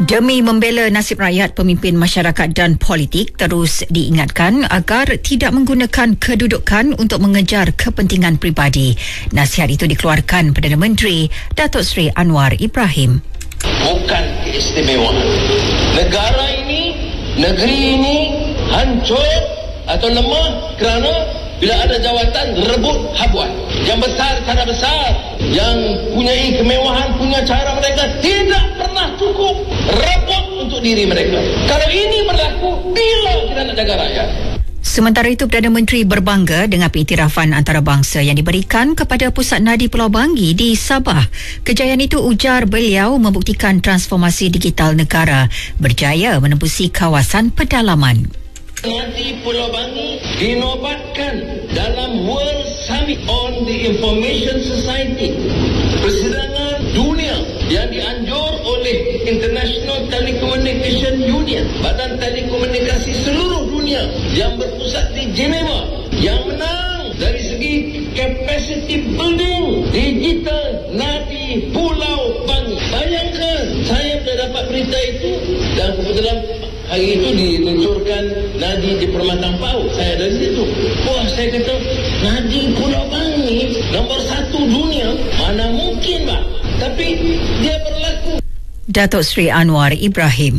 Demi membela nasib rakyat, pemimpin masyarakat dan politik terus diingatkan agar tidak menggunakan kedudukan untuk mengejar kepentingan peribadi. Nasihat itu dikeluarkan Perdana Menteri Datuk Seri Anwar Ibrahim. Bukan keistimewaan. Negara ini, negeri ini hancur atau lemah kerana bila ada jawatan rebut habuan. Yang besar tanah besar, yang punyai kemewahan, punya cara mereka tidak pernah cukup rebut untuk diri mereka. Kalau ini berlaku, bila kita nak jaga rakyat? Sementara itu, Perdana Menteri berbangga dengan pengiktirafan antarabangsa yang diberikan kepada Pusat Nadi Pulau Bangi di Sabah. Kejayaan itu, ujar beliau, membuktikan transformasi digital negara berjaya menembusi kawasan pedalaman. Nadi Pulau Bangi dinobatkan dalam World Summit on the Information Society, persidangan dunia yang dianjur oleh International Telecommunication Union, badan telekomunikasi seluruh dunia yang berpusat di Geneva, yang menang dari segi capacity building digital Nadi Pulau Bangi. Bayangkan, saya sudah dapat berita itu dan kebetulan hari itu diluncurkan Nadi di Permatang Pau. Saya dari situ. Wah, saya kata, Nadi Pulau Bangi nombor 1 dunia. Mana mungkin, Pak? Tapi dia berlaku. Datuk Seri Anwar Ibrahim.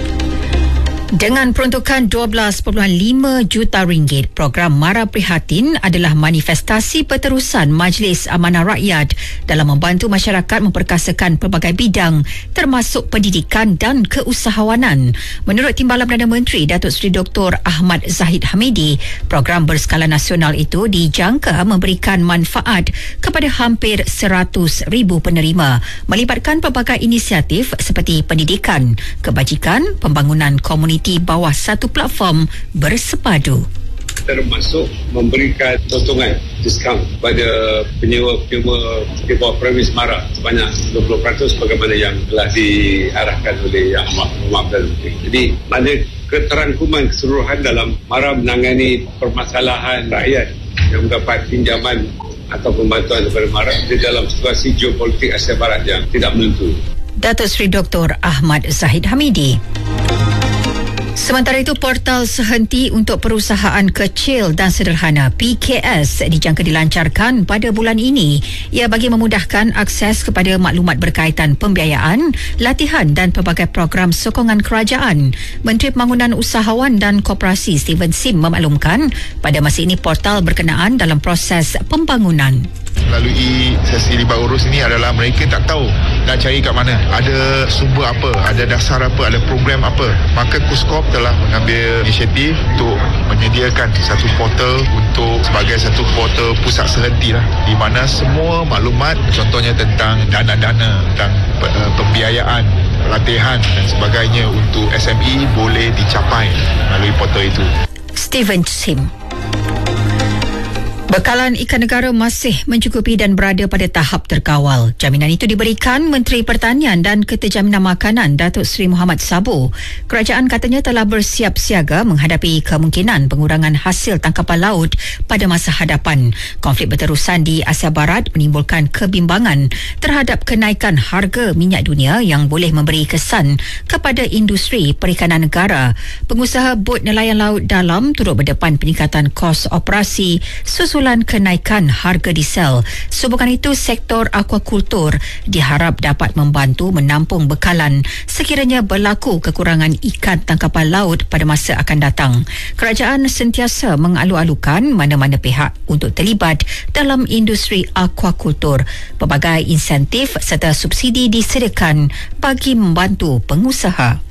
Dengan peruntukan 12.5 juta ringgit, program Mara Prihatin adalah manifestasi berterusan Majlis Amanah Rakyat dalam membantu masyarakat memperkasakan pelbagai bidang termasuk pendidikan dan keusahawanan. Menurut Timbalan Perdana Menteri Datuk Seri Dr. Ahmad Zahid Hamidi, program berskala nasional itu dijangka memberikan manfaat kepada hampir 100,000 penerima, melibatkan pelbagai inisiatif seperti pendidikan, kebajikan, pembangunan komuniti bawah satu platform bersepadu. Termasuk memberikan potongan diskaun pada penyewa-penyewa di bawah premis MARA sebanyak 20% sebagaimana yang telah diarahkan oleh Yang Amat Perdana Menteri. Jadi ada keterangkuman keseluruhan dalam MARA menangani permasalahan rakyat yang mendapat pinjaman atau pembantuan daripada MARA di dalam situasi geopolitik Asia Barat yang tidak menentu. Datuk Seri Dr. Ahmad Zahid Hamidi. Sementara itu, portal sehenti untuk perusahaan kecil dan sederhana PKS dijangka dilancarkan pada bulan ini. Ia bagi memudahkan akses kepada maklumat berkaitan pembiayaan, latihan dan pelbagai program sokongan kerajaan. Menteri Pembangunan Usahawan dan Koperasi Steven Sim memaklumkan pada masa ini portal berkenaan dalam proses pembangunan. Melalui sesi libat urus ini adalah mereka tak tahu nak cari kat mana, ada sumber apa, ada dasar apa, ada program apa. Maka KUSKOP telah mengambil inisiatif untuk menyediakan satu portal untuk sebagai satu portal pusat sehenti lah, di mana semua maklumat contohnya tentang dana-dana, tentang pembiayaan, latihan dan sebagainya untuk SME boleh dicapai melalui portal itu. Steven Sim. Bekalan ikan negara masih mencukupi dan berada pada tahap terkawal. Jaminan itu diberikan Menteri Pertanian dan Keterjaminan Makanan Datuk Seri Muhammad Sabu. Kerajaan katanya telah bersiap siaga menghadapi kemungkinan pengurangan hasil tangkapan laut pada masa hadapan. Konflik berterusan di Asia Barat menimbulkan kebimbangan terhadap kenaikan harga minyak dunia yang boleh memberi kesan kepada industri perikanan negara. Pengusaha bot nelayan laut dalam turut berdepan peningkatan kos operasi susulan kenaikan harga diesel. Sehubungan itu, sektor aquakultur diharap dapat membantu menampung bekalan sekiranya berlaku kekurangan ikan tangkapan laut pada masa akan datang. Kerajaan sentiasa mengalu-alukan mana-mana pihak untuk terlibat dalam industri aquakultur. Pelbagai insentif serta subsidi disediakan bagi membantu pengusaha.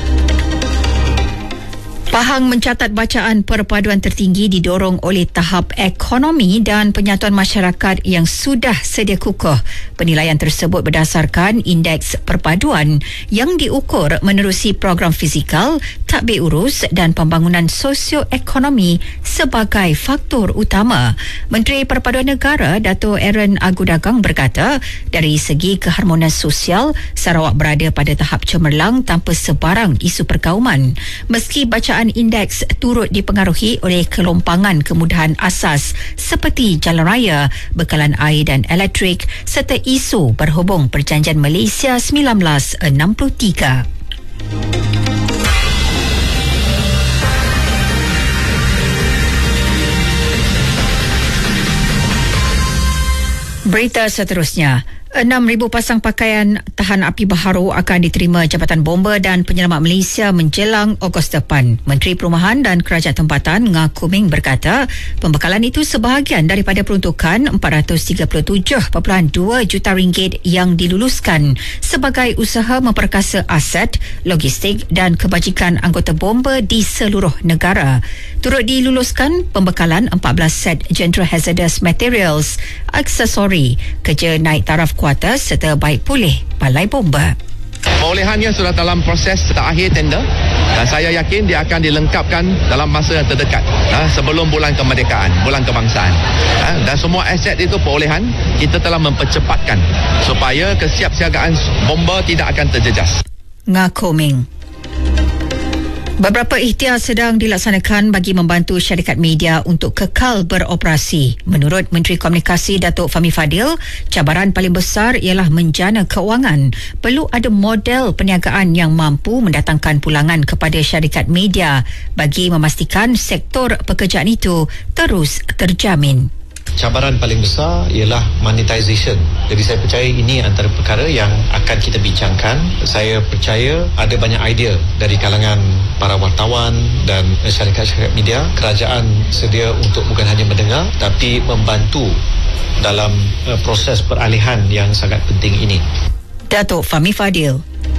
Pahang mencatat bacaan perpaduan tertinggi didorong oleh tahap ekonomi dan penyatuan masyarakat yang sudah sedia kukuh. Penilaian tersebut berdasarkan indeks perpaduan yang diukur menerusi program fizikal, tadbir urus dan pembangunan sosioekonomi sebagai faktor utama. Menteri Perpaduan Negara Dato' Aaron Agudagang berkata, dari segi keharmonian sosial, Sarawak berada pada tahap cemerlang tanpa sebarang isu perkauman. Meski bacaan indeks turut dipengaruhi oleh kelompangan kemudahan asas seperti jalan raya, bekalan air dan elektrik serta isu berhubung Perjanjian Malaysia 1963. Berita seterusnya, 6,000 pasang pakaian tahan api baharu akan diterima Jabatan Bomba dan Penyelamat Malaysia menjelang Ogos depan. Menteri Perumahan dan Kerajaan Tempatan Ngah Kuming berkata, pembekalan itu sebahagian daripada peruntukan RM437.2 juta yang diluluskan sebagai usaha memperkasa aset, logistik dan kebajikan anggota bomba di seluruh negara. Turut diluluskan pembekalan 14 set General Hazardous Materials, aksesori, kerja naik taraf kuartus serta baik pulih balai bomba. Perolehannya sudah dalam proses terakhir tender dan saya yakin dia akan dilengkapkan dalam masa yang terdekat, sebelum bulan kemerdekaan, bulan kebangsaan. Dan semua aset itu perolehan kita telah mempercepatkan supaya kesiapsiagaan bomba tidak akan terjejas. Ngah Kuming. Beberapa ikhtiar sedang dilaksanakan bagi membantu syarikat media untuk kekal beroperasi. Menurut Menteri Komunikasi Datuk Fahmi Fadil, cabaran paling besar ialah menjana keuangan. Perlu ada model perniagaan yang mampu mendatangkan pulangan kepada syarikat media bagi memastikan sektor pekerjaan itu terus terjamin. Cabaran paling besar ialah monetization. Jadi saya percaya ini antara perkara yang akan kita bincangkan. Saya percaya ada banyak idea dari kalangan para wartawan dan syarikat-syarikat media. Kerajaan sedia untuk bukan hanya mendengar tapi membantu dalam proses peralihan yang sangat penting ini. Datuk Fahmi Fadil.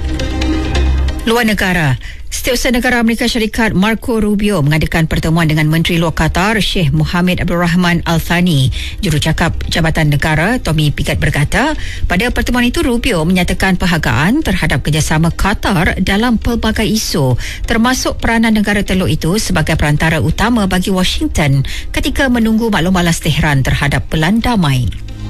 Luar negara, Setiausaha Negara Amerika Syarikat Marco Rubio mengadakan pertemuan dengan Menteri Luar Qatar Sheikh Mohammed Abdul Rahman Al Thani. Jurucakap Jabatan Negara Tommy Pickett berkata, pada pertemuan itu Rubio menyatakan perhargaan terhadap kerjasama Qatar dalam pelbagai isu, termasuk peranan negara Teluk itu sebagai perantara utama bagi Washington ketika menunggu maklum balas Tehran terhadap pelan damai.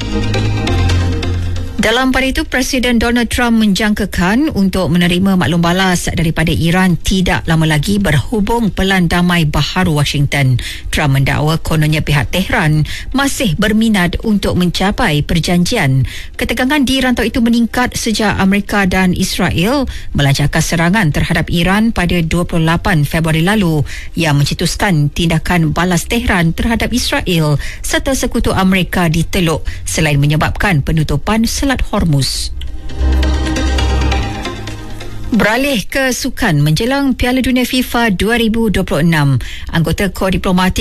Dalam pada itu, Presiden Donald Trump menjangkakan untuk menerima maklum balas daripada Iran tidak lama lagi berhubung pelan damai baharu Washington. Trump mendakwa kononnya pihak Tehran masih berminat untuk mencapai perjanjian. Ketegangan di rantau itu meningkat sejak Amerika dan Israel melancarkan serangan terhadap Iran pada 28 Februari lalu yang mencetuskan tindakan balas Tehran terhadap Israel serta sekutu Amerika di Teluk selain menyebabkan penutupan Selat Hormuz. Beralih ke sukan menjelang Piala Dunia FIFA 2026, anggota kor diplomatik